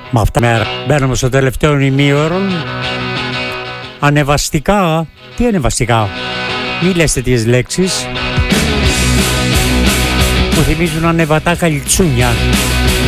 Με αυτά μέρα μπαίνουμε στο τελευταίο ημίωρο. Ανεβαστικά. Τι ανεβαστικά? Μη λες τέτοιες λέξεις που θυμίζουν ανεβατά καλυτσούνια.